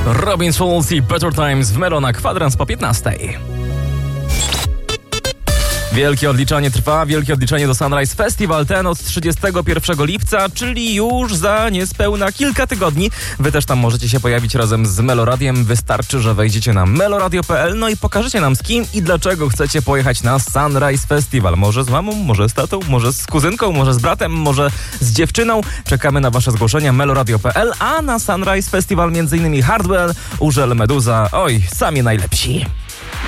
Robin Schulz i Better Times w Melo na kwadrans po 15. Wielkie odliczanie trwa, wielkie odliczanie do Sunrise Festival, ten od 31 lipca, czyli już za niespełna kilka tygodni. Wy też tam możecie się pojawić razem z Meloradiem. Wystarczy, że wejdziecie na meloradio.pl, no i pokażecie nam z kim i dlaczego chcecie pojechać na Sunrise Festival. Może z mamą, może z tatą, może z kuzynką, może z bratem, może z dziewczyną. Czekamy na wasze zgłoszenia meloradio.pl, a na Sunrise Festival m.in. Hardwell, Urzel, Meduza, oj, sami najlepsi.